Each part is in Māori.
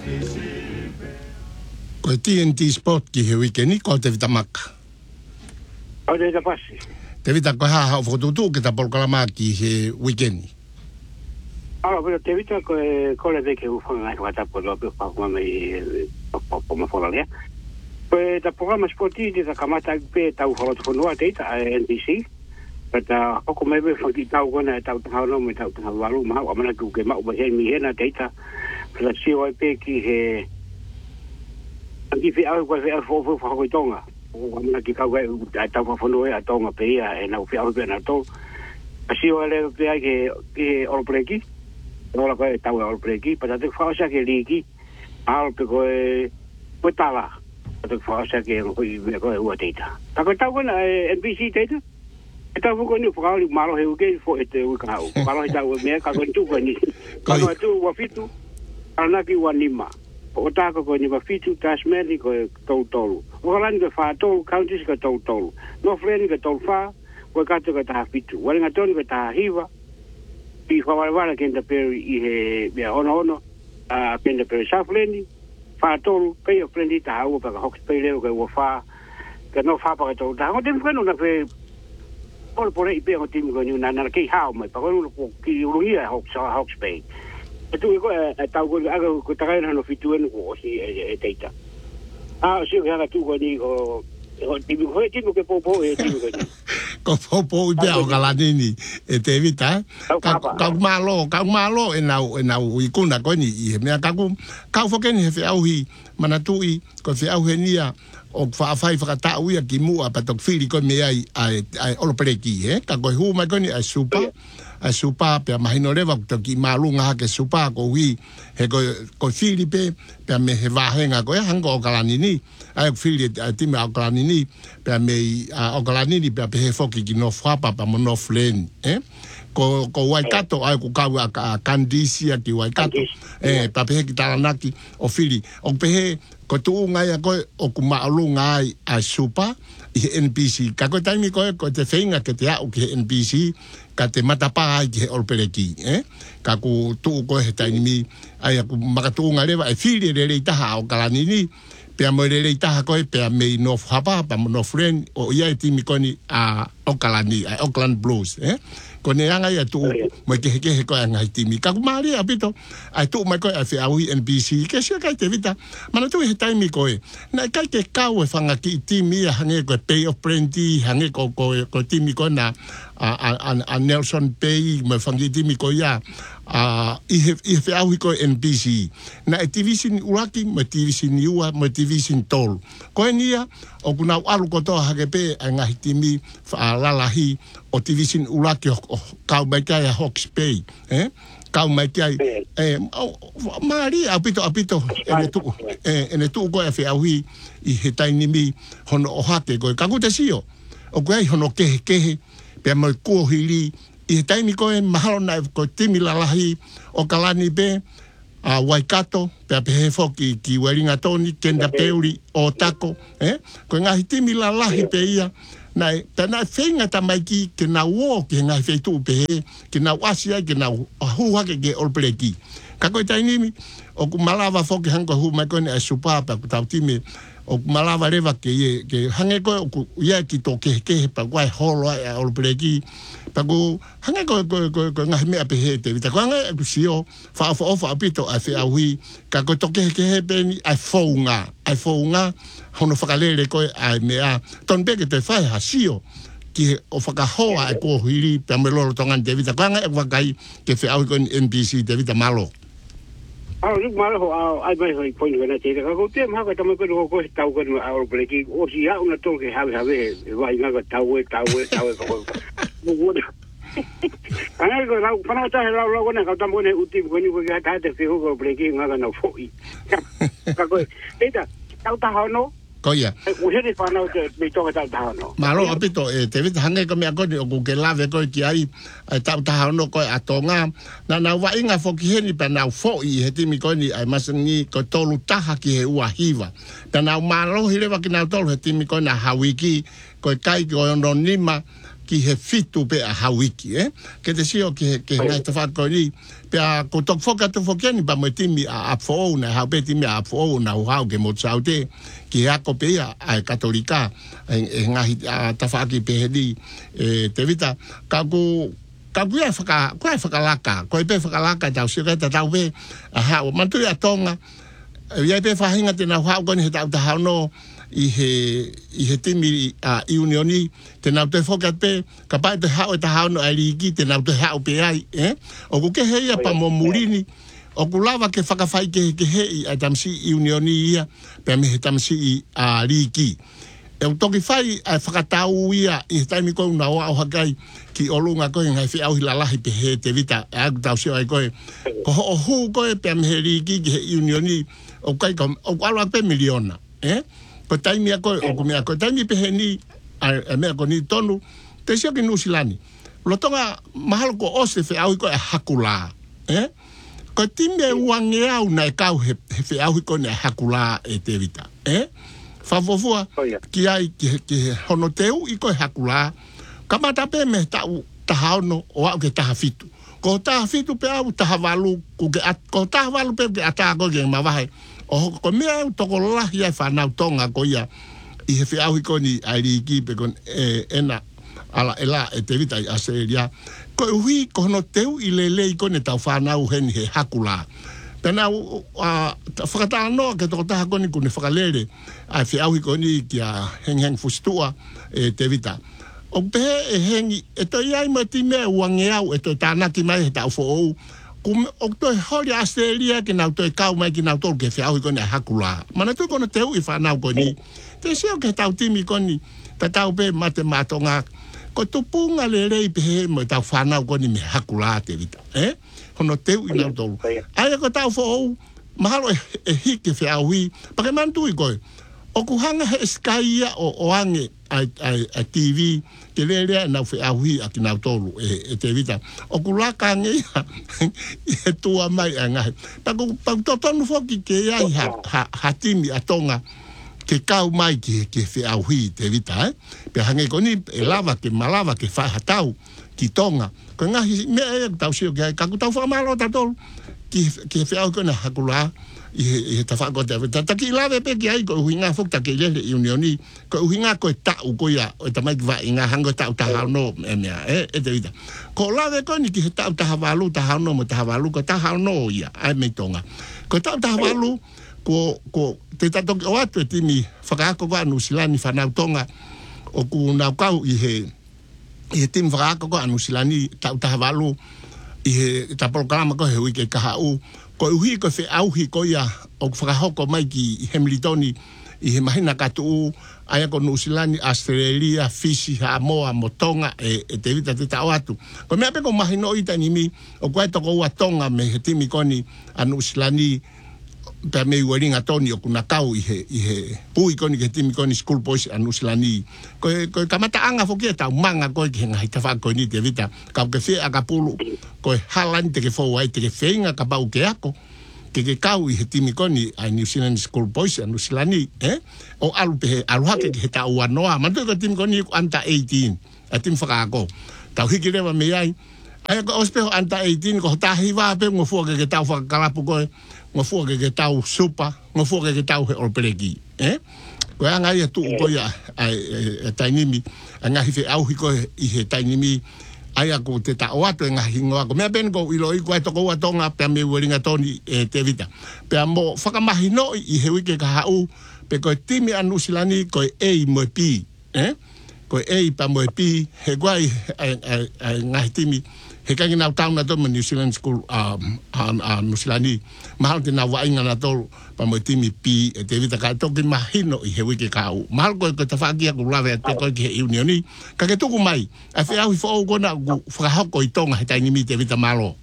Ko TNT Sport ki he weekend ko te vitamaka. O te pasi. Te vita ko ha fotutu ke ta polkalama ki he weekend. Pero te vita ko le de que ufanga ko ta por lo que pa ko me po fora le. Pues ta programa sportivo de kamata pe ta ufalo to no te ta NBC. Pero ko me ve fa ki ta gona ta ta no me ta ta walu ma o mana ku ke ma o he mi hena te ta. Pero si o pe ki he Anki fi au ko fi fo ko tonga. O mana ki ka we ta fa fono e tonga pe ia e na fi au pe na to. Asi o le pe ke all pleki. No la ko ta we all pleki, pa te fa sa ke liki. Al pe ko ko tala. Pa te fa sa ke ko o data. Ta ko ta ko na NBC data. Ta fu ko ni fa ali malo he ke fo e te u ka o. Malo ta o me ka ko tu ko ni. Ka no tu wa fitu. Ana ki wa nima. O tako ko ni mafitu Tasmani ko tolu. O kalani ko fa tolu counties ko tolu. No friend ko tolu fa ko kato ko ta fitu. Wale ngatoni ko ta hiva. Pi fa wala kenda per I he bia ono a kenda per safleni. Fa tolu pe o friend ta hawo pa hoks pe le ko fa ka no fa pa tolu. Da o dem ko no na fe por I pe o tim ko ni na ki hao mai pa ko ki urungia hoks pe. Tu ko ta ko ta ga no fitu en ko si e teita. Si ga tu ko ni o tibu ke popo e tibu ko ni. Ko popo I o galanini e te vita. Ka malo e na I kuna ko ni I me ka fo ke ni fe au hi mana tu I ko fe au henia o fa fai fa ta u ya ki mu a patok fili ko me ai olo preki ka ko hu ma ko ni a supa pe mahino leva to ki malunga ke supa ko wi he ko Filipe pe me he va henga ko hango galanini ai fili ti me galanini pe me galanini pe he foki ki no fa pa mo no flen ko Waikato ai ko ka kandisia ki Waikato pa pe ki talanaki o fili o pe ko tu ngai ko o ku malunga ai a supa I NPC ka ko taimi ko te feinga ke te au ki NPC ka te matapa ai ki olpereki ka ku tu ko he taimi ai ku makatunga leva e fili le taha o kalanini pe mo le taha ko pe me no hapa pa no friend o ia timi ko ni a Okalani Auckland Blues ko ne anga ia tu mo ke ko anga timi ka ku mari apito ai tu mai ko a fe au NPC ke se ka te vita mana tu he taimi ko na ka ke ka o fanga ki timi hange ko pay of plenty hange ko timi ko na a Nelson Pay me fangi timi ko ya I fe au ko NPC na division uraki me division ua me division tol ko nia o kuna alu ko to hage pe anga timi fa lalahi o division uraki o ka mai kai Hawke's Bay ka mai kai mari apito ene tu ko fe au I he taini mi hono o hake ko ka ku te sio o ko ai hono ke pe mo ko hili I taimi ko mahalo na ko timi lalahi o kalani be a Waikato pe he foki ki weringa toni kenda peuri o tako ko ngahi timi lalahi pe ia na tana fenga tamaiki ke na wo ke ngahi feitu pe ke na wasia ke na huha ke olpleki ka ko taimi o ku malava foki hango hu mai ko ne supa pa ta timi o malava leva ke hange ko ia ki to ke pa kwai holo a olpleki Pago hanga ko ngahi me ape he te vita ko hanga ku sio fa apito a fe ahui ka ko toke ke he pe ai founga hono fakalele ko ai mea ton be ke te fai ha sio ki o fakahoa ai ko hiri pe melolo tongan te vita ko hanga e wakai ke fe ahui ko NBC te vita malo Rik malo ai mai hoi point na te ka ko te ma ka tamo ko ko tau ko au breki o si ha una toke have vai nga tau ko Ana ko la pana ta la ko na ka tamo ne uti ko ni ko ga ta te fiu ko breki nga na foi ka ko eta tau ta hono ko ia o he fa na te me to ka ta hono malo apito te vita hange ko me ko ko ke lave ko ki ai tau ta hono ko atonga na wa inga foki heni pa na foi he timi ko ni ai masangi ko tolu taha ki he ua hiva na malo hile wa ki na tolu he timi ko na hawiki ko kai ko no nima ki he fitu pe a hawiki, ke te sio ke ngai te whako ni, pe a ko tok whoka te whokeni pa mo timi a apfo na hau pe timi a apfo na hau ke mo tsau te, ki ako pe a katolika, e ngahi a tawhaki pe hedi, te vita, ka kuia whakalaka, koe pe whakalaka tau sio kai tau pe, a hau, mantui a tonga, iai pe whahinga te nau hau koni he tau tahau no, i he timi a unioni te nau te whokat pe ka pai te hao e ta hao no ai riki te nau te hao pe ai o ku ke heia pa mo murini o ku lava ke whakawhai ke hei a tamsi unioni ia pe me he tamsi a riki e o toki whai a whakatau ia i he taimi kou na oa o hakai ki olunga koe ngai whi au hilalahi pe he te vita e aku tau sio ai koe ko ho o hu koe pe me he riki ki he unioni o kai ko o alwa pe miliona ko taimi ako o ko mea ko taimi peheni a mea ko ni tonu te sio ki nusilani lo tonga mahalo ko ose fe au ko hakula ko time wange au na kau he fe au ko ne hakula e te vita favovua ki ai ki hono teu i ko hakula kamata pe me ta hauno o au ke ta fitu ko ta fitu pe au ta valu ko ta valu pe ata ko ge ma vai o ko mea to ko la ia fa na tonga ko ia i he au ko ni ai ki pe kon ena ala ela e te vita a seria ko hui ko no teu i le ko ne tau fa na u hen he hakula pena a fakata no ke to ta ko ni ku ne fakalere a fi au ko ni ki a hen fustua e te vita o pe e hengi e to ia i mati me wange au e to tana ki mai ta fo kum okto hori Australia ke na to kau mai ki na to ke fa ko na hakula mana to ko na teu i fa na ko ni te sio ke tau timi ko ni ta tau pe mate matonga ko tu punga le rei pe mo ta fa na ko ni me hakula te vita hono teu i na to ai ko tau fo mahalo e hiki fa wi pa ke man tu i ko o ku hanga he sky o ange a TV ke le na fe ahui a kina tolu e te vita o ku la ka nge e tua mai anga ta ku pa to tonu fo ki ke ai ha timi atonga ke kau mai ke fe ahui te vita pe hange koni e lava ke malava ke fa hatau ki tonga ko nga me tau sio ke ka ku tau fa malo ta tolu ki fe au kona hakula i ta fa ko ta ki lave pe ki ai ko hinga fok ta ke le unioni ko hinga ko ta u ko ya o ta mai va inga hango ta no e te vida ko lave ko ni ki ta valu ta no mo ta valu ko ta no ya ai me tonga ko ta valu ko te ta to o atu ti mi fa ko va no silani fa na tonga o ku na ka i tim fa ko no silani ta valu i ta programa ko he wi ke ka u ko uhi ko fe auhi ko ia o whakahoko mai ki Hamiltoni i he mahina katu aia ko Nusilani, Australia, Fiji, Samoa, Motonga e te vita te tau atu. Ko mea pe ko mahino i tani mi o koe toko ua tonga me he timi koni a Nusilani pe me ueringa toni o kuna kau i he pui koni ke timi koni school boys a Nusilani. Ko kamata anga foki e tau manga koe ki henga hita whako ni te vita. Kau ke whea ka pulu ko halani te ke fo ai te ke whenga ka pau ke ako ke kau i he timi koni a New Zealand School Boys a New Zealand o alu pe alu hake ke he tau wanoa mantu ko timi koni ko anta 18 a timi whakaako tau hiki rewa me ai ai ko ospeho anta 18 ko tahi wa pe ngo fua ke tau whakakalapu koe ngo fua ke tau supa ngo fua ke tau he olpereki ko anga ia tu ko ia ai tainimi anga hife au hiko i he tainimi ai ako te ta oato nga hingoa ko me ben go ilo i ko to ko atonga pe me weringa toni te vita pe mo whakamahino i he wike ka hau pe ko timi anu silani ko e mo pi ko e pa mo pi he guai nga timi he ka ngina tauna to New Zealand School New Zealand mahal te na wainga na to pa mo timi pi te vita ka to ki mahino i he wike ka u mahal ko ta fagia ko lave te ko ki unioni ka ke tuku mai a fe au fo ko na ku fa hoko i tonga he tai ni te vita malo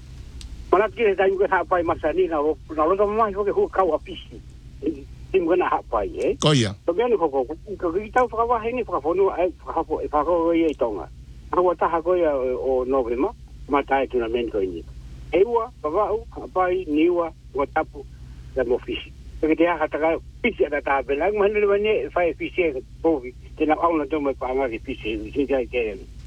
mana ki dai ko ha pai masani na lo mai ko ke hu ka wa pisi tim ko na ha pai ko ia to me ko ki tau fa wa he ni fa fo no ai fa fo e fa ko i tonga ko ta ha ko o novema mata e tuna men ko ni ewa pavau pai niwa watapu da mofisi ke te ha ta pisi da ta belang man le bane fa pisi ko te na aula to me pa nga pisi se ja ke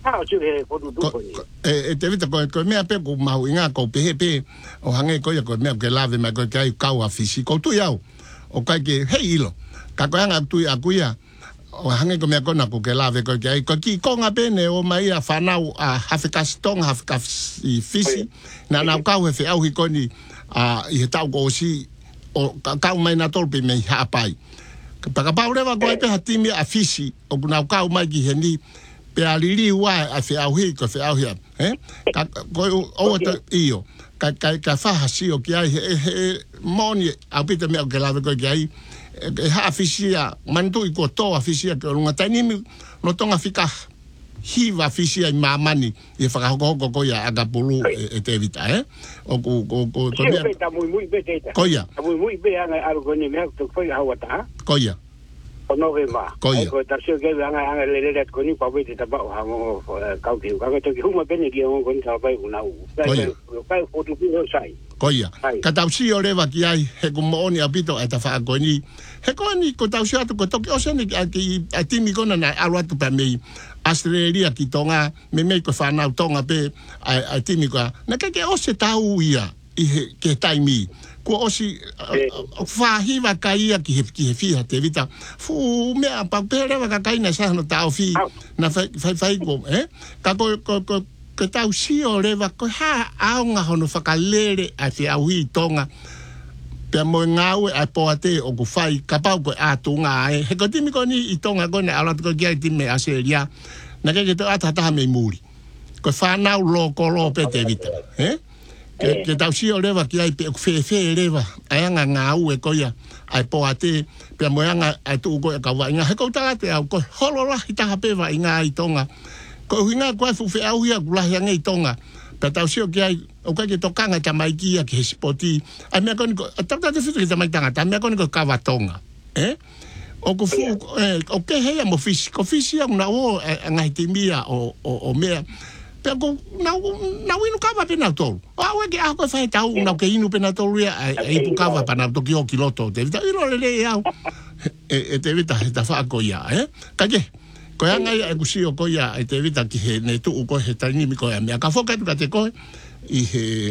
Chu he ko du ko ni. Te vita ko mea pe ko mau inga ko pe o hange ko ko mea ke lave ma ko kai kau a fisiko tu iau. O kai ke hei ilo. Ka ko anga tu a kuia. O hange ko mea ko na ko ke lave ko kai ko ki konga pene o mai a whanau a hawhika stong hawhika fisi. Na kau he au hi koni i he tau ko si o kau mai na tolpe me hapai. Paka paurewa ko pe hatimi a fisi o kuna kau mai ki he ni pe alili wa a fe au hi ko fe au hi ka ko o to io ka fa hasi o ki ai moni a pita me ke la ko ki ai ha fisia mantu i ko to a fisia ko nga tani no tonga fika hiva fisia i mamani e fa ko ya aga pulu te vita o ko me ta muy bete ko ya muy be anga algo ni me to foi hawata ko ya no ve ma ko ta sio ke anga le ko ni pa ve ta ba ha mo ka ki ka to ki huma bene ki on kon ta ba una u ka foto ki no sai ko ya ka ta si o leva ki ai he ko mo ni apito e ta fa ko ni he ko ni ko ta si atu ko to ki o se ni a ti mi kona na alwa tu pa me Australia ki tonga me ko fa na tonga pe a ti mi ko na ke o se ta u ia i ke taimi ko osi fa hiva kaia ki he fi te vita fu me pa pere va kai na sa no ta fi na fa ko ka ko ta si o le va ko ha a nga hono fa kalere a fi a wi tonga pe mo ngau a po ate o ku fai ka pa ko a tunga he ko timi ko ni i tonga ko na ala ko ge ti me aseria na ke to ata ta me muri ko fa na lo ko lo pe te vita ke tau si o lewa ki ai pe fe lewa ai anga ngau e koia ai po ate pe mo anga ai tu ko ka wa inga he ko ta te au ko holola ita hape wa inga ai tonga ko hinga ko fu fe au ia kula yang ai tonga pe tau si o ki ai o ka ke tokanga tamai ki a ke spoti a me ko ta te fitu ki tamai tanga ta me ko ka wa tonga o ko fu o ke he mo fisiko fisia na o ngai te mia o me pero na winu kava pena tolu awe ke ako fa tau na ke inu pena tolu ai pukava pana to ki o kiloto te vita iro le au te vita ta fa ko ya ka ke ko anga ai ku si o ko ya te vita ki he ne tu ko he tani mi ko ya me ka foka tu ka te ko i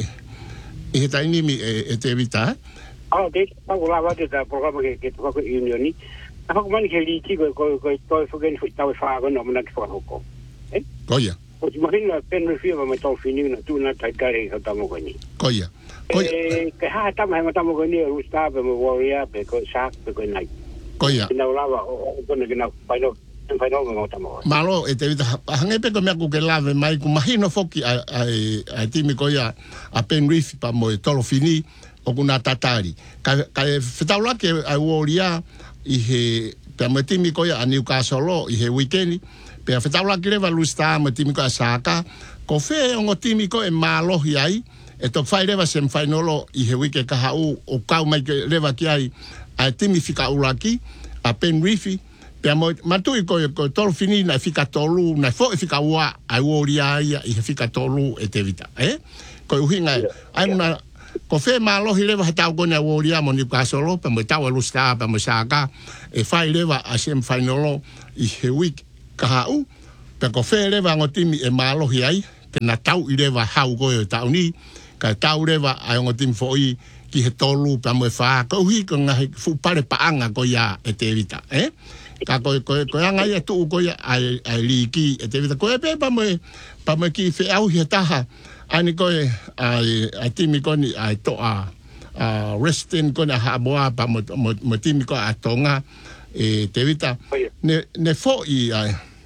he tani mi te vita de pa ko la va te programa que to ko unioni a ko man ke li ki ko fo gen ta fa ko no na ki fo ko ko ya o imagina pen refio ma to fini na tu na tai kare ka tamo ko ni koia ke ha tamo ko ni u sta be mo warrior be ko shark be ko nai koia na lava o ko na final mo tamo malo te vita hange pe ko me ku ke lave mai ku mahino foki a timi koia a pen reef pa mo tolo fini o kuna tatari ka fetaula ke a warrior i he pe mo timi koia a Newcastle i he weekend pe fetaula ki leva lusta mo timi ko asaka ko fe o timi ko e malo ai e to fai leva sem finalo i he wike ka hau o kau mai ke leva ki ai a timi fika ulaki a pen rifi pe mo matu ko tol fini na fika tolu na fo fika wa ai woria i he fika tolu e te vita ko uhinga ai na ko fe malo hi leva tau ko na woria mo ni ka solo pe mo tau lusta pe mo saka e fai leva a sem finalo i he wike ka hau, pe ko where wango timi e mālohi ai, te na tau i rewa hau koe o tau ni, ka tau rewa ai ongo timi fo i ki he tolu pa mo e whaa, ko hui ko ngahi fu pare paanga ko ia e te vita, ka koe anga ia tuu ko ia ai li ki e te vita, ko e pe pa mo ki whi au hi taha, ani koe ai timi koni ai toa, restin koni a hamoa pa mo timi ko a tonga, e te vita ne fo i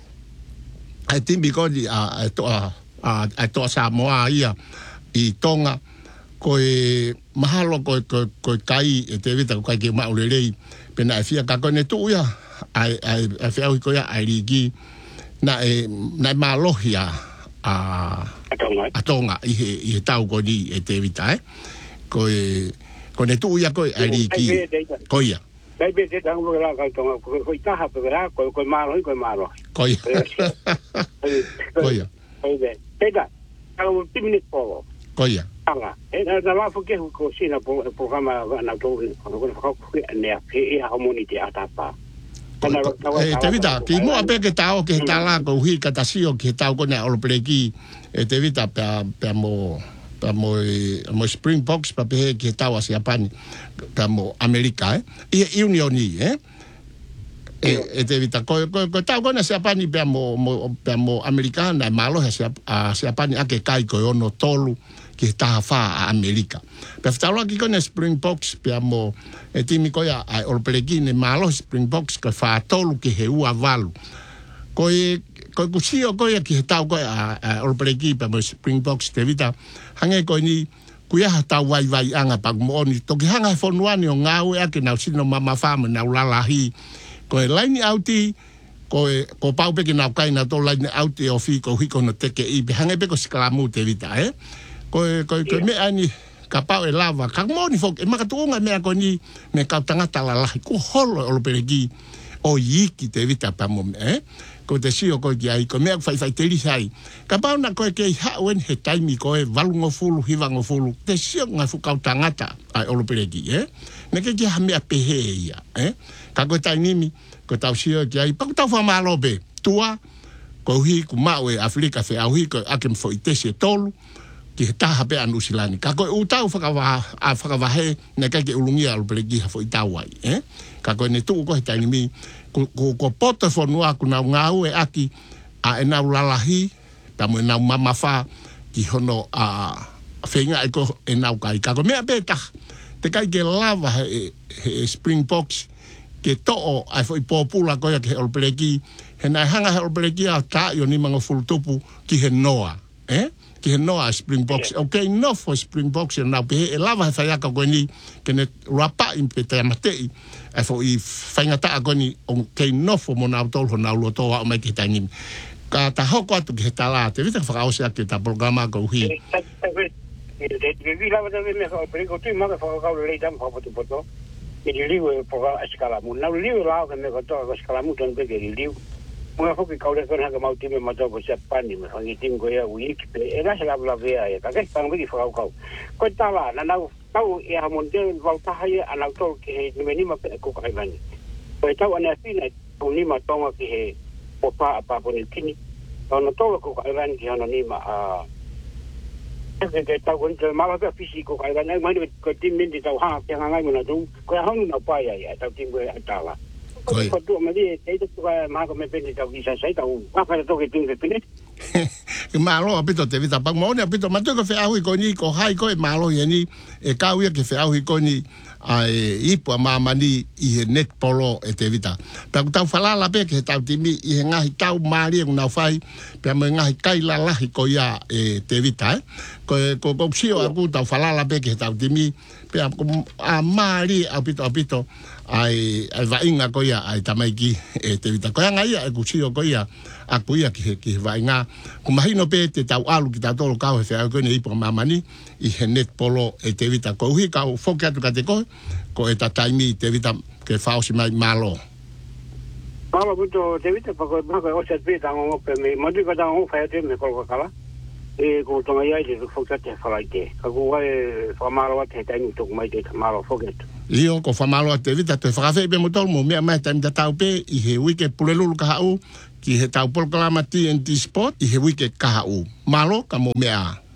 ai timi ko di a to Samoa ia i tonga ko e mahalo ko kai e te vita ko kai ke maulelei pena fia ka ko ne tu ia ai fia ko ia ai ligi na malohia a tonga i he tau ko di e te vita ko ne tu ia ko ai ligi ko ia dai be te tango la ka tonga ko itaha pe vera ko malo koia pega au timini po koia anga na la fo ke ko sina programa na to ko ne ha monite atapa te vita, ki mo ape ke tau ke tala ko hi ka tasio ke tau ko na olopleki te vita pe mo Springboks pa pe ke tau a Japani pe mo Amerika i unioni te vita ko tau ko na Japani pe mo Americana malo a Japani ake kai ko ono tolu ki taha wha a Amerika. Pe whtaula ki kone Springboks pe mo timi koia ai olpereki ne malo Springboks ka wha tolu ki he ua walu. Koe kusio koia ki he tau koia a olpereki pe mo Springboks te vita hange koe ni kuia ha tau wai anga pak mooni. Toki hanga he whonuani o ngāue ake nau sino mama whama nau lalahi. Koe laini auti ko pau peke nau kaina to laini auti o fi ko hiko no teke i pe hange peko sikalamu te vita ko me ani ka pau e lava ka moni fok e makatuunga me ko ni me ka tangata la ko holo o peregi o yiki te vita pa mo ko te sio ko ai ko me fai te sai ka pau na ko ke ha wen he taimi ko e valungo fulu hivango fulu te sio nga fu ka tangata ai o peregi me ke ha me apehe ia ka ko tai nimi ko tau sio ai pa tau fa malo be tua ko hi ku mawe Afrika fe au hi ko akem fo itese tolu ki taha pe anu silani ka ko utau whakawahe na kai ke ulungia alupeleki hafo itawai ka ko ne tu ko hitani mi ko poto fonua ku na ngau e aki a ena ulalahi tamu ena mamafa ki hono a fenga eko ena kai ka ko me beta te kai ke lava Springboks ke to ai foi popula ko ya ke alupeleki he na hanga alupeleki a ta yo ni mango fulutupu ki he noa ki he noa Springboks okay no for Springboks na pe e lava fa ya ka goni ke ne rapa in pe te matei e fo i fainga ta goni on ke no for mona tol na lo to wa mai ki tani ka ta hoko atu ki tala te vita fa o se ki ta programa ko hi de vi lava de me ko pe ko tu ma fa ka le dam fa poto poto e li liu po a escala mu na liu la ka me ko to a escala mu ton pe ke liu mo fo ki kaule kon ha ka mau time ma to ko se pani me hangi tim ko ya wi ki e na se la vea e ka ke pang wi fa ka ko ta la na tau e ha mon de va ta ha ya ana to ke ni me ni ma pe ko ka van ko tau ana fina ko ni ma tonga ki he po pa po ni kini no to ko ka van ki ana ni ma ke tau ko ni ma ka fisiko ka van ma ni ko tim min di tau ha ke nga mo na tu ko ha no pa ya tau tim ko ta la ko tu me di te tu ka ma ko me pe ni tau ki sa tau pa pa to ke tu ke pine malo apito te vita pa mo ne apito ma to ko fe au ko ni ko hai ko e malo ye ni e ka u ke fe au ko ni ai ipo mama ni i net polo e te vita ta tau fala la pe ke tau timi i nga hi tau mari una fai pe me nga hi kai la la ko ya e te vita ko sio aku tau fala la pe ke tau timi pe a mari apito ai va inga ko ya ai tamaiki e te vita ko nga ia ku sio ko ya aku ia ki va inga ku mahino pe te tau alu ki tau ka fe ko ni ipo mama ni i net polo e te vita ko hi ka foka tu ka te ko e ta taimi te vita ke fausi mai malo malo buto te vita pa ko o se pe ta ngo pe me mo di ka ta ngo fa te me ko kala e ko to mai ai te foka te fa lai te ka ko e fa malo te taimi to mai te malo foka io ko fa malo te vita te fa fe be mo tol mo me mai taimi ta tau pe i he wike pulelu ka au ki he tau pol kala mati en ti spot i he wike ka au malo ka mo mea